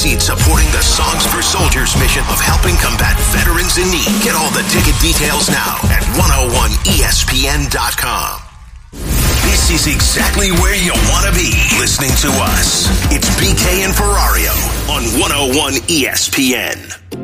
proceeds supporting the Songs for Soldiers mission of helping combat veterans in need. Get all the ticket details now at 101ESPN.com. This is exactly where you want to be listening to us. It's BK and Ferrario on 101 ESPN.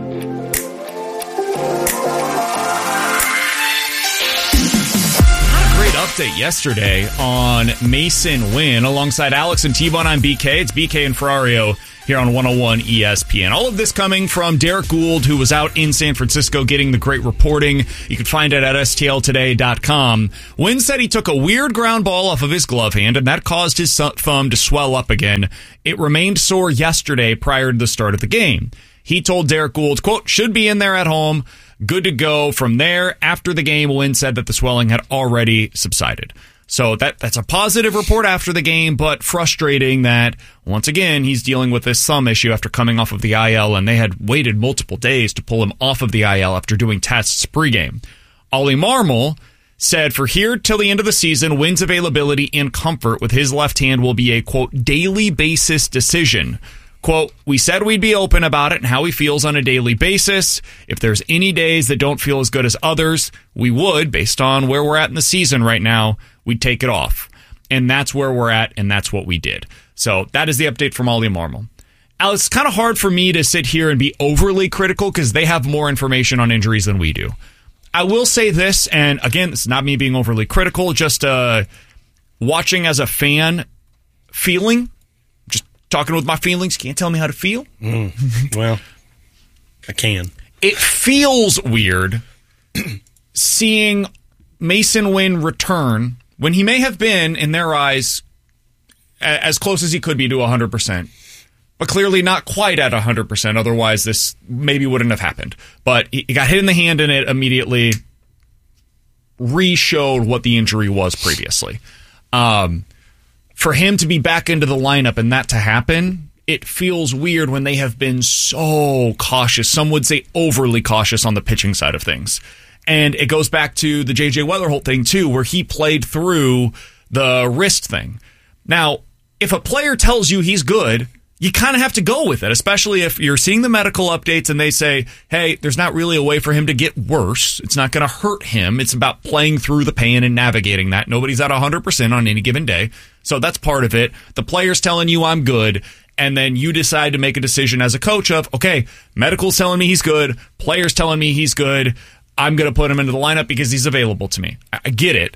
Great update yesterday on Masyn Winn. Alongside Alex and T-Bone, I'm BK. It's BK and Ferrario here on 101 ESPN. All of this coming from Derek Gould, who was out in San Francisco getting the great reporting. You can find it at stltoday.com. Winn said he took a weird ground ball off of his glove hand, and that caused his thumb to swell up again. It remained sore yesterday prior to the start of the game. He told Derek Gould, quote, should be in there at home, good to go. From there, after the game, Winn said that the swelling had already subsided. So that's a positive report after the game, but frustrating that, once again, he's dealing with this thumb issue after coming off of the IL, and they had waited multiple days to pull him off of the IL after doing tests pregame. Ollie Marmol said for here till the end of the season, Winn's availability and comfort with his left hand will be a, quote, daily basis decision. Quote, we said we'd be open about it and how he feels on a daily basis. If there's any days that don't feel as good as others, we would, based on where we're at in the season right now, we'd take it off. And that's where we're at, and that's what we did. So that is the update from Ollie Marmol. Alex, it's kind of hard for me to sit here and be overly critical because they have more information on injuries than we do. I will say this, and again, this is not me being overly critical, just watching as a fan, feeling, just talking with my feelings. Can't tell me how to feel? Well, I can. It feels weird seeing Masyn Winn return when he may have been, in their eyes, as close as he could be to 100%. But clearly not quite at 100%. Otherwise, this maybe wouldn't have happened. But he got hit in the hand, and it immediately re-showed what the injury was previously. For him to be back into the lineup and that to happen, it feels weird when they have been so cautious. Some would say overly cautious on the pitching side of things. And it goes back to the J.J. Wetherholt thing, too, where he played through the wrist thing. Now, if a player tells you he's good, you kind of have to go with it, especially if you're seeing the medical updates and they say, hey, there's not really a way for him to get worse. It's not going to hurt him. It's about playing through the pain and navigating that. Nobody's at 100% on any given day. So that's part of it. The player's telling you I'm good, and then you decide to make a decision as a coach of, okay, medical's telling me he's good, player's telling me he's good, I'm going to put him into the lineup because he's available to me. I get it.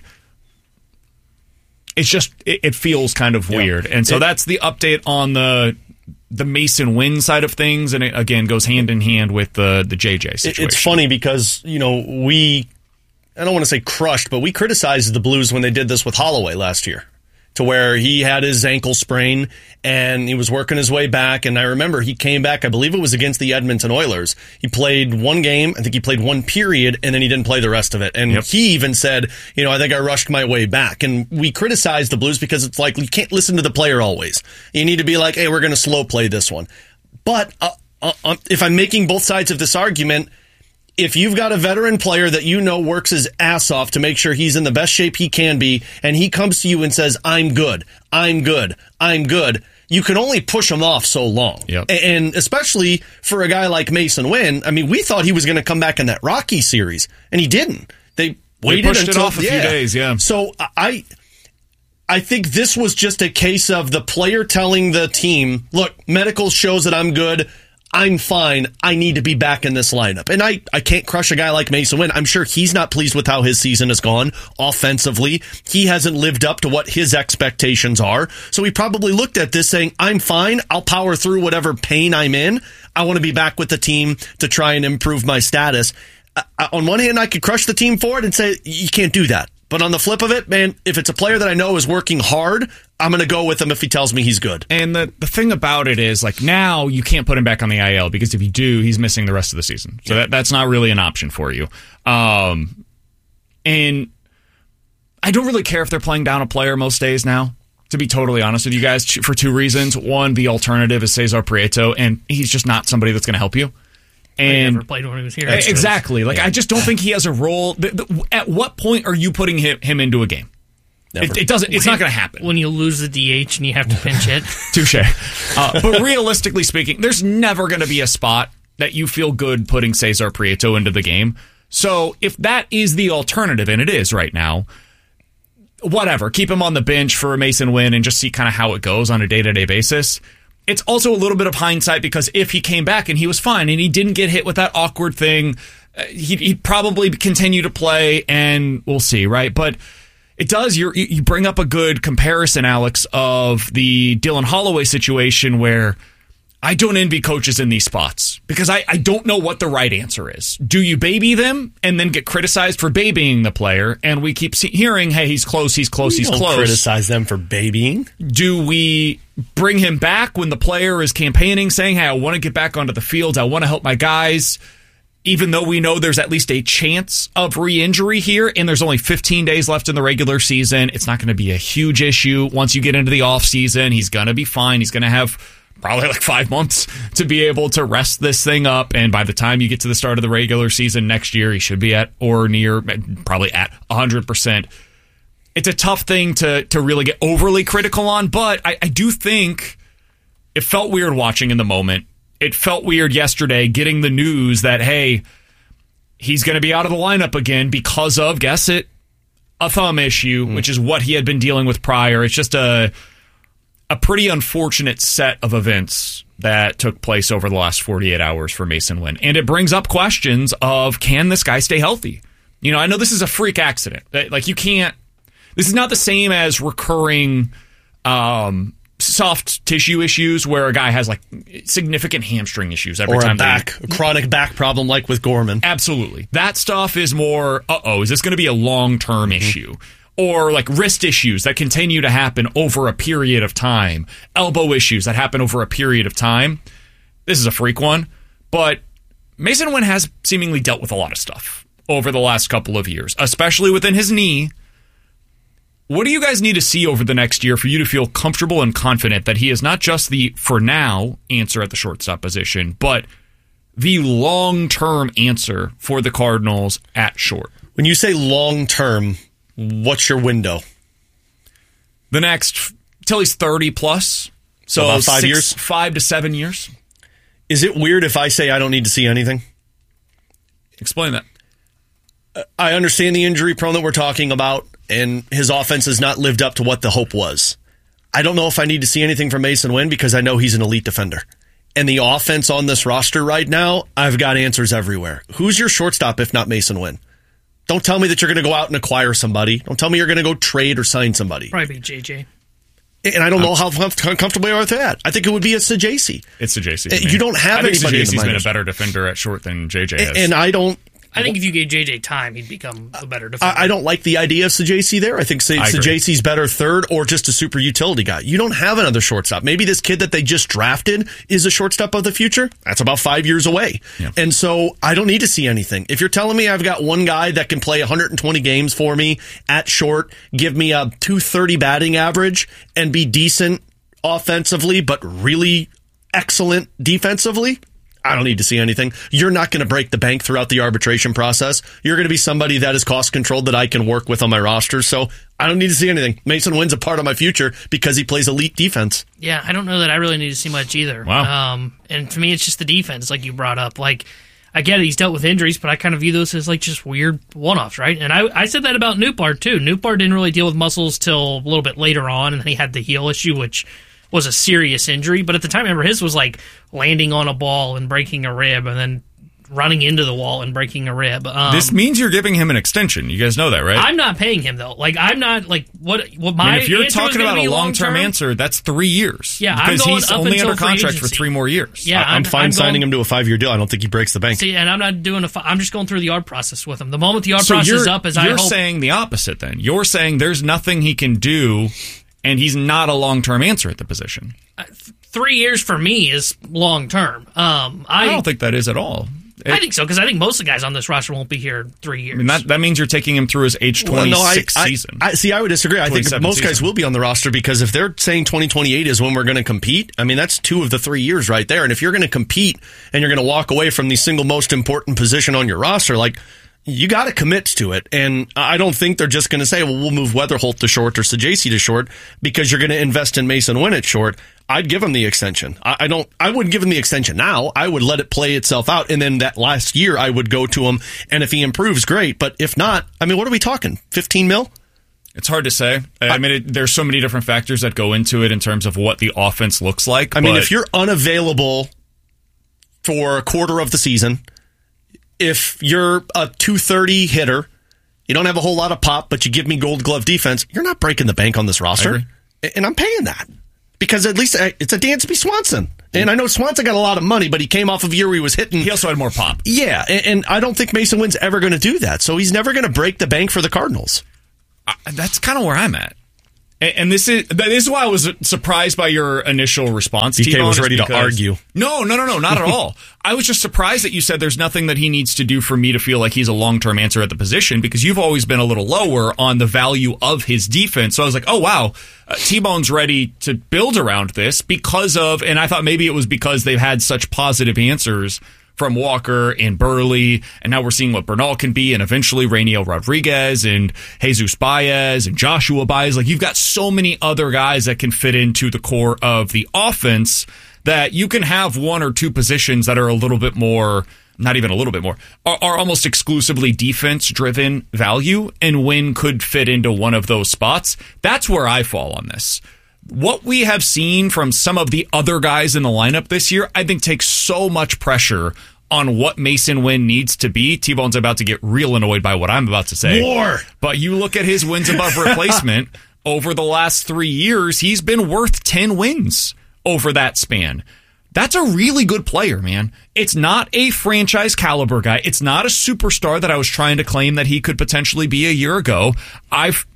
It's just, it feels kind of weird. And so that's the update on the Masyn Winn side of things, and it, again, goes hand in hand with the JJ situation. It's funny because, I don't want to say crushed, but we criticized the Blues when they did this with Holloway last year, to where he had his ankle sprain and he was working his way back. And I remember he came back, I believe it was against the Edmonton Oilers. He played one game, I think he played one period, and then he didn't play the rest of it. And he even said, I think I rushed my way back. And we criticized the Blues because it's like, you can't listen to the player always. You need to be like, hey, we're going to slow play this one. But if I'm making both sides of this argument, if you've got a veteran player that works his ass off to make sure he's in the best shape he can be, and he comes to you and says, I'm good, you can only push him off so long. Yep. And especially for a guy like Masyn Winn, I mean, we thought he was going to come back in that Rocky series, and he didn't. They pushed it off a few days, So I think this was just a case of the player telling the team, look, medical shows that I'm good, I'm fine. I need to be back in this lineup. And I can't crush a guy like Masyn Winn. I'm sure he's not pleased with how his season has gone offensively. He hasn't lived up to what his expectations are. So he probably looked at this saying, I'm fine. I'll power through whatever pain I'm in. I want to be back with the team to try and improve my status. On one hand, I could crush the team for it and say, you can't do that. But on the flip of it, man, if it's a player that I know is working hard, I'm going to go with him if he tells me he's good. And the thing about it is, like, now you can't put him back on the IL because if you do, he's missing the rest of the season. So that's not really an option for you. And I don't really care if they're playing down a player most days now, to be totally honest with you guys, for two reasons. One, the alternative is Cesar Prieto, and he's just not somebody that's going to help you. And never played when he was here. Exactly. I just don't think he has a role. At what point are you putting him into a game? Never. It doesn't. It's not going to happen. When you lose the DH and you have to pinch hit. Touche. But realistically speaking, there's never going to be a spot that you feel good putting Cesar Prieto into the game. So if that is the alternative, and it is right now, whatever. Keep him on the bench for Masyn Winn and just see kind of how it goes on a day-to-day basis. It's also a little bit of hindsight because if he came back and he was fine and he didn't get hit with that awkward thing, he'd probably continue to play, and we'll see, right? But it does. You bring up a good comparison, Alex, of the Dylan Holloway situation where I don't envy coaches in these spots because I don't know what the right answer is. Do you baby them and then get criticized for babying the player? And we keep hearing, hey, he's close, he's close, he's close. Criticize them for babying. Do we bring him back when the player is campaigning, saying, hey, I want to get back onto the field, I want to help my guys, even though we know there's at least a chance of re-injury here, and there's only 15 days left in the regular season. It's not going to be a huge issue. Once you get into the offseason, he's going to be fine. He's going to have probably like 5 months to be able to rest this thing up, and by the time you get to the start of the regular season next year, he should be at or near, probably at 100%. It's a tough thing to really get overly critical on, but I do think it felt weird watching in the moment. It felt weird yesterday getting the news that, hey, he's going to be out of the lineup again because of, guess it, a thumb issue, which is what he had been dealing with prior. It's just a pretty unfortunate set of events that took place over the last 48 hours for Masyn Winn. And it brings up questions of, can this guy stay healthy? You know, I know this is a freak accident. Like, you can't, this is not the same as recurring soft tissue issues where a guy has like significant hamstring issues every time. Or a chronic back problem like with Gorman. Absolutely. That stuff is more, is this going to be a long-term issue? Or like wrist issues that continue to happen over a period of time. Elbow issues that happen over a period of time. This is a freak one. But Masyn Winn has seemingly dealt with a lot of stuff over the last couple of years, especially within his knee. What do you guys need to see over the next year for you to feel comfortable and confident that he is not just the, for now, answer at the shortstop position, but the long-term answer for the Cardinals at short? When you say long-term, what's your window? The next, till he's 30 plus. So about 5 years? 5 to 7 years. Is it weird if I say I don't need to see anything? Explain that. I understand the injury prone that we're talking about, and his offense has not lived up to what the hope was. I don't know if I need to see anything from Masyn Winn because I know he's an elite defender. And the offense on this roster right now, I've got answers everywhere. Who's your shortstop if not Masyn Winn? Don't tell me that you're going to go out and acquire somebody. Don't tell me you're going to go trade or sign somebody. Probably JJ. And I don't know how comfortable you are with that. I think it would be a Sajacy. It's Sajacy. You don't have anybody in the minors. Sajacy's been a better defender at short than JJ has. And I think if you gave JJ time, he'd become a better defender. I don't like the idea of Sajacy there. I think Sajacy's better third or just a super utility guy. You don't have another shortstop. Maybe this kid that they just drafted is a shortstop of the future. That's about 5 years away. Yeah. And so I don't need to see anything. If you're telling me I've got one guy that can play 120 games for me at short, give me a 230 batting average, and be decent offensively, but really excellent defensively, I don't need to see anything. You're not going to break the bank throughout the arbitration process. You're going to be somebody that is cost controlled that I can work with on my roster. So I don't need to see anything. Masyn Winn's a part of my future because he plays elite defense. Yeah, I don't know that I really need to see much either. Wow. And to me, it's just the defense, like you brought up. Like, I get it, he's dealt with injuries, but I kind of view those as like just weird one-offs, right? And I said that about Nootbaar too. Nootbaar didn't really deal with muscles till a little bit later on, and then he had the heel issue, which was a serious injury, but at the time, remember, his was like landing on a ball and breaking a rib and then running into the wall and breaking a rib. This means you're giving him an extension. You guys know that, right? I'm not paying him, though. Like, I'm not, like, what my if you're talking about a long-term answer, that's 3 years. Yeah, because I'm going he's up only until under contract free for 3 more years. Yeah, I'm fine signing him to a 5-year deal. I don't think he breaks the bank. See, and I'm not doing I'm just going through the ARB process with him. The moment the ARB process is up, you're saying the opposite then. You're saying there's nothing he can do, and he's not a long-term answer at the position. 3 years for me is long-term. I don't think that is at all. I think so, because I think most of the guys on this roster won't be here 3 years. I mean, that means you're taking him through his age 26 season. I would disagree. I think most guys will be on the roster because if they're saying 2028 is when we're going to compete, I mean, that's 2 of the 3 years right there. And if you're going to compete and you're going to walk away from the single most important position on your roster, like, you got to commit to it. And I don't think they're just going to say, well, we'll move Weatherholt to short or Sajaci to short because you're going to invest in Mason Wynn at short. I'd give him the extension. I wouldn't give him the extension now. I would let it play itself out. And then that last year I would go to him. And if he improves, great. But if not, I mean, what are we talking? 15 mil? It's hard to say. I mean, there's so many different factors that go into it in terms of what the offense looks like. I mean, if you're unavailable for a quarter of the season, if you're a 230 hitter, you don't have a whole lot of pop, but you give me Gold Glove defense, you're not breaking the bank on this roster. And I'm paying that because at least it's a Dansby Swanson. And I know Swanson got a lot of money, but he came off of a year where he was hitting. He also had more pop. Yeah, and I don't think Mason Wynn's ever going to do that. So he's never going to break the bank for the Cardinals. That's kind of where I'm at. And this is why I was surprised by your initial response. DK was ready to argue. No, not at all. I was just surprised that you said there's nothing that he needs to do for me to feel like he's a long-term answer at the position, because you've always been a little lower on the value of his defense. So I was like, oh, wow, T-Bone's ready to build around this because of, and I thought maybe it was because they've had such positive answers from Walker and Burley, and now we're seeing what Bernal can be, and eventually Rainiel Rodriguez and Jesus Baez and Joshua Baez. Like, you've got so many other guys that can fit into the core of the offense that you can have one or two positions that are a little bit more, not even a little bit more, are almost exclusively defense-driven value, and Wynn could fit into one of those spots. That's where I fall on this. What we have seen from some of the other guys in the lineup this year, I think takes so much pressure on what Mason Wynn needs to be. T-Bone's about to get real annoyed by what I'm about to say. War! But you look at his wins above replacement over the last 3 years, he's been worth 10 wins over that span. That's a really good player, man. It's not a franchise caliber guy. It's not a superstar that I was trying to claim that he could potentially be a year ago. I've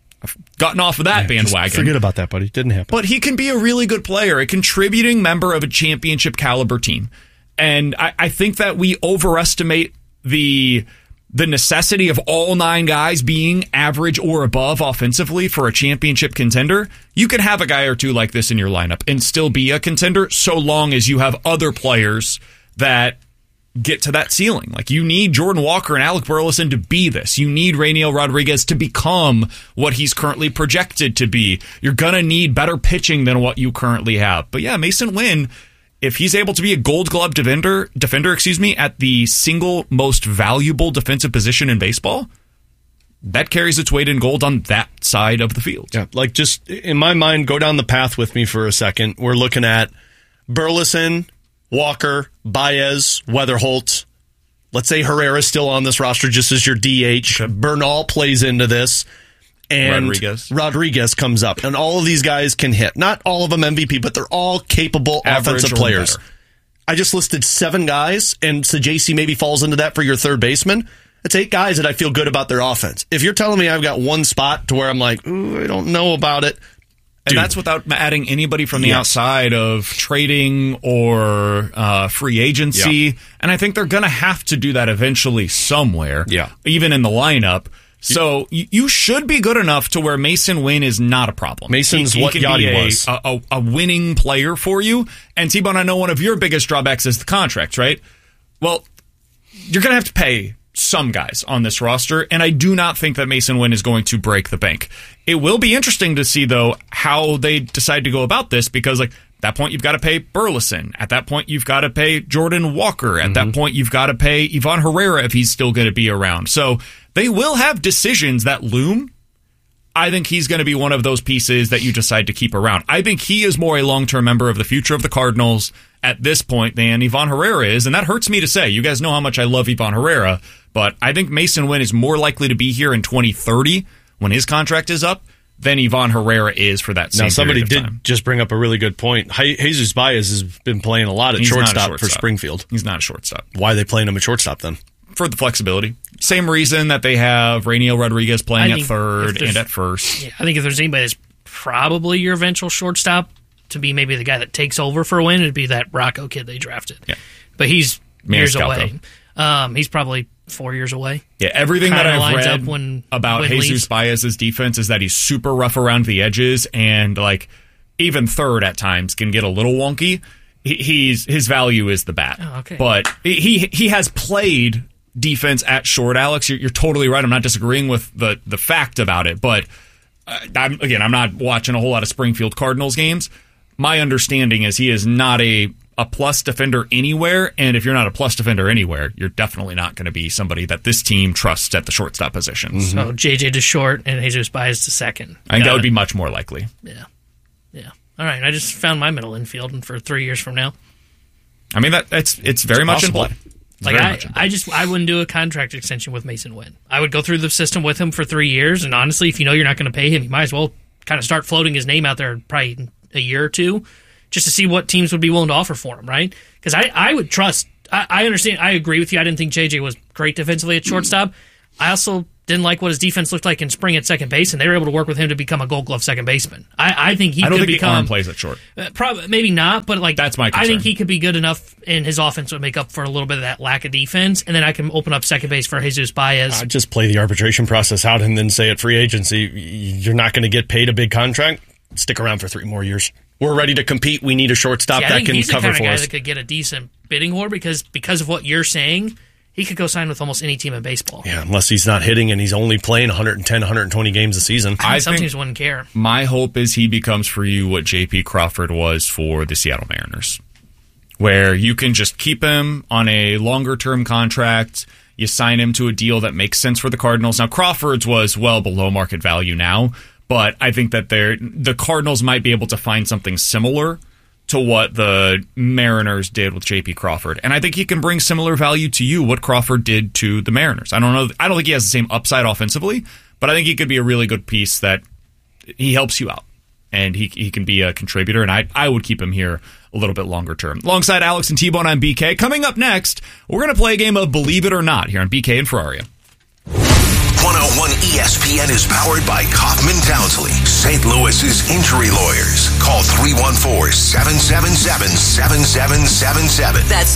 gotten off of that bandwagon. Forget about that, buddy. Didn't happen. But he can be a really good player, a contributing member of a championship caliber team. And I think that we overestimate the necessity of all 9 guys being average or above offensively for a championship contender. You can have a guy or two like this in your lineup and still be a contender so long as you have other players that get to that ceiling. Like, you need Jordan Walker and Alec Burleson to be this. You need Rainiel Rodriguez to become what he's currently projected to be. You're going to need better pitching than what you currently have. But yeah, Mason Wynn, if he's able to be a Gold Glove defender, at the single most valuable defensive position in baseball, that carries its weight in gold on that side of the field. Yeah, like, just in my mind, go down the path with me for a second. We're looking at Burleson, Walker, Baez, Weatherholt. Let's say Herrera's still on this roster just as your DH. Okay. Bernal plays into this. And Rodriguez comes up. And all of these guys can hit. Not all of them MVP, but they're all capable offensive players. I just listed 7 guys, and Sajaci maybe falls into that for your third baseman. It's 8 guys that I feel good about their offense. If you're telling me I've got one spot to where I'm like, ooh, I don't know about it. And that's without adding anybody from the outside of trading or free agency. Yeah. And I think they're going to have to do that eventually somewhere, even in the lineup. So you should be good enough to where Mason Wynn is not a problem. Mason's what Yachty was. A winning player for you. And T-Bone, I know one of your biggest drawbacks is the contract, right? Well, you're going to have to pay some guys on this roster, and I do not think that Mason Wynn is going to break the bank. It will be interesting to see, though, how they decide to go about this, because, like, at that point, you've got to pay Burleson. At that point, you've got to pay Jordan Walker. At that point, you've got to pay Ivan Herrera if he's still going to be around. So they will have decisions that loom. I think he's going to be one of those pieces that you decide to keep around. I think he is more a long-term member of the future of the Cardinals at this point than Ivan Herrera is, and that hurts me to say. You guys know how much I love Ivan Herrera, but I think Mason Wynn is more likely to be here in 2030 when his contract is up than Ivan Herrera is for that same Now, somebody period of time. did just bring up a really good point. Jesus Baez has been playing a lot at shortstop for Springfield. He's not a shortstop. Why are they playing him at shortstop then? For the flexibility. Same reason that they have Rainiel Rodriguez playing at third and at first. Yeah, I think if there's anybody that's probably your eventual shortstop to be maybe the guy that takes over for a win, it'd be that Rocco kid they drafted. Yeah. But he's years away. He's probably 4 years away. Yeah, everything that I've read about Jesus Baez's defense is that he's super rough around the edges, and like even third at times can get a little wonky. His value is the bat. Oh, okay. But he has played defense at short, Alex. You're totally right. I'm not disagreeing with the fact about it, but I'm not watching a whole lot of Springfield Cardinals games. My understanding is he is not a plus defender anywhere, and if you're not a plus defender anywhere, you're definitely not going to be somebody that this team trusts at the shortstop position. Mm-hmm. So JJ to short and Jesus Baez to second. I think that would be much more likely. Yeah. All right, I just found my middle infield, and for 3 years from now. I mean, it's very much in play. I wouldn't do a contract extension with Mason Wynn. I would go through the system with him for 3 years, and honestly, if you know you're not going to pay him, you might as well kind of start floating his name out there probably a year or two, just to see what teams would be willing to offer for him, right? Because I would trust. I understand. I agree with you. I didn't think JJ was great defensively at shortstop. I also didn't like what his defense looked like in spring at second base, and they were able to work with him to become a Gold Glove second baseman. I think he could become. The arm plays at short. Probably, maybe not, but that's my concern. I think he could be good enough, and his offense would make up for a little bit of that lack of defense, and then I can open up second base for Jesus Baez. Just play the arbitration process out, and then say at free agency, you're not going to get paid a big contract. Stick around for 3 more years. We're ready to compete. We need a shortstop that can cover for us. He's the kind of guy that could get a decent bidding war because of what you're saying. He could go sign with almost any team in baseball. Yeah, unless he's not hitting and he's only playing 110, 120 games a season. I think some teams wouldn't care. My hope is he becomes for you what J.P. Crawford was for the Seattle Mariners, where you can just keep him on a longer-term contract. You sign him to a deal that makes sense for the Cardinals. Now, Crawford's was well below market value now, but I think that the Cardinals might be able to find something similar to what the Mariners did with J.P. Crawford. And I think he can bring similar value to you, what Crawford did to the Mariners. I don't think he has the same upside offensively, but I think he could be a really good piece that he helps you out. And he can be a contributor, and I would keep him here a little bit longer term. Alongside Alex and T-Bone, I'm BK. Coming up next, we're going to play a game of Believe It or Not here on BK and Ferrario. 101 ESPN is powered by Kaufman Townsley, St. Louis's injury lawyers. Call 314-777-7777. That's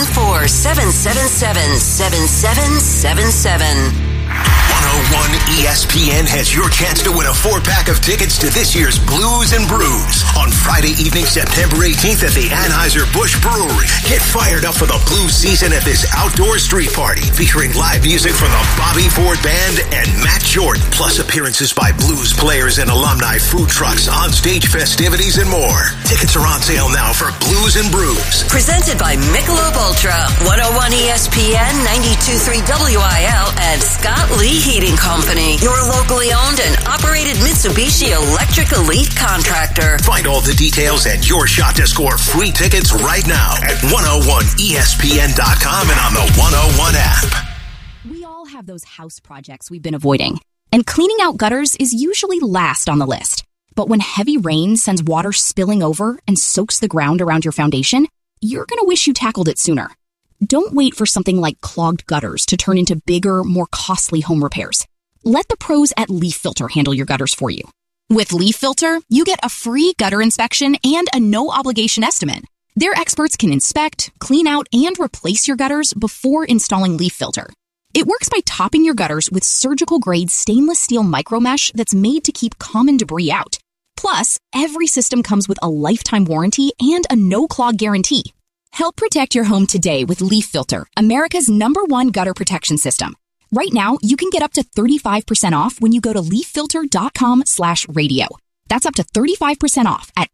314-777-7777. 101 ESPN has your chance to win a 4-pack of tickets to this year's Blues and Brews on Friday evening, September 18th at the Anheuser-Busch Brewery. Get fired up for the blues season at this outdoor street party featuring live music from the Bobby Ford Band and Matt Jordan, plus appearances by blues players and alumni, food trucks, onstage festivities, and more. Tickets are on sale now for Blues and Brews. Presented by Michelob Ultra, 101 ESPN, 92.3 WIL, and Scott Lee Heating Company, your locally owned and operated Mitsubishi Electric Elite contractor. Find all the details and your shot to score free tickets right now at 101ESPN.com and on the 101 app. We all have those house projects we've been avoiding, and cleaning out gutters is usually last on the list. But when heavy rain sends water spilling over and soaks the ground around your foundation, you're going to wish you tackled it sooner. Don't wait for something like clogged gutters to turn into bigger, more costly home repairs. Let the pros at Leaf Filter handle your gutters for you. With Leaf Filter, you get a free gutter inspection and a no-obligation estimate. Their experts can inspect, clean out, and replace your gutters before installing Leaf Filter. It works by topping your gutters with surgical-grade stainless steel micromesh that's made to keep common debris out. Plus, every system comes with a lifetime warranty and a no-clog guarantee. Help protect your home today with Leaf Filter, America's #1 gutter protection system. Right now, you can get up to 35% off when you go to leaffilter.com/radio. That's up to 35% off at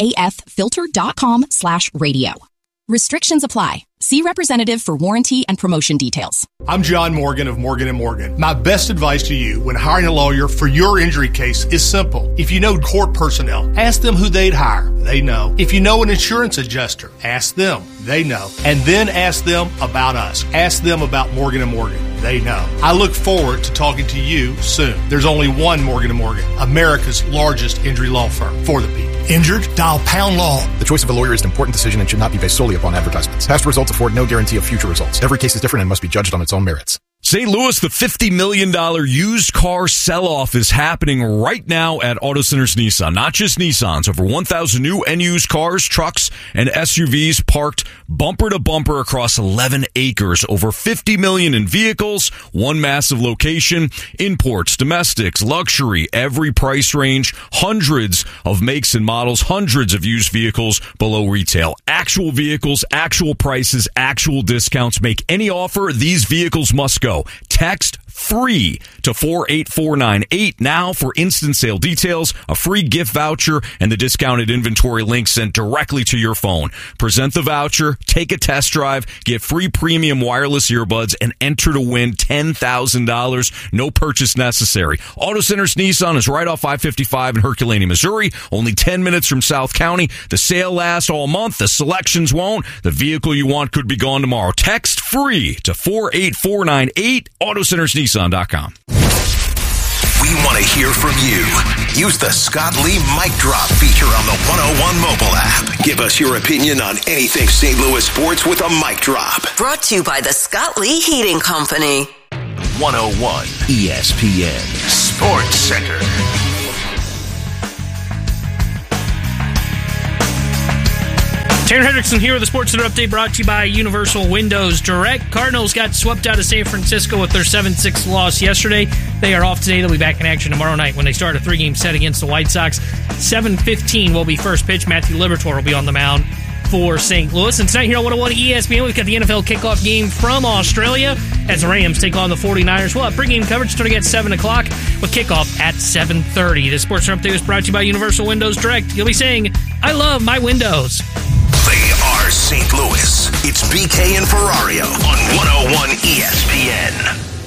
leaffilter.com/radio. Restrictions apply. See representative for warranty and promotion details. I'm John Morgan of Morgan & Morgan. My best advice to you when hiring a lawyer for your injury case is simple. If you know court personnel, ask them who they'd hire. They know. If you know an insurance adjuster, ask them. They know. And then ask them about us. Ask them about Morgan & Morgan. They know. I look forward to talking to you soon. There's only one Morgan & Morgan, America's largest injury law firm for the people. Injured? Dial pound law. The choice of a lawyer is an important decision and should not be based solely upon advertisements. Past results afford no guarantee of future results. Every case is different and must be judged on its own merits. St. Louis, the $50 million used car sell-off is happening right now at Auto Centers Nissan. Not just Nissans, over 1,000 new and used cars, trucks, and SUVs parked bumper to bumper across 11 acres, over 50 million in vehicles, one massive location, imports, domestics, luxury, every price range, hundreds of makes and models, hundreds of used vehicles below retail. Actual vehicles, actual prices, actual discounts. Make any offer, these vehicles must go. Text free to 48498 now for instant sale details, a free gift voucher, and the discounted inventory link sent directly to your phone. Present the voucher, take a test drive, get free premium wireless earbuds, and enter to win $10,000. No purchase necessary. Auto Centers Nissan is right off I-55 in Herculaneum, Missouri. Only 10 minutes from South County. The sale lasts all month. The selections won't. The vehicle you want could be gone tomorrow. Text free to 48498. AutoCentersNissan.com. We want to hear from you. Use the Scott Lee Mic Drop feature on the 101 mobile app. Give us your opinion on anything St. Louis sports with a mic drop. Brought to you by the Scott Lee Heating Company. 101 ESPN Sports Center. Taryn Hendrickson here with the Sports Center update brought to you by Universal Windows Direct. Cardinals got swept out of San Francisco with their 7-6 loss yesterday. They are off today. They'll be back in action tomorrow night when they start a 3-game set against the White Sox. 7:15 will be first pitch. Matthew Liberatore will be on the mound for St. Louis. And tonight here on 101 ESPN, we've got the NFL kickoff game from Australia as the Rams take on the 49ers. We'll have pregame coverage starting at 7 o'clock with kickoff at 7:30. The Sports Center update was brought to you by Universal Windows Direct. You'll be saying, I love my windows. They are St. Louis. It's BK and Ferrario on 101 ESPN.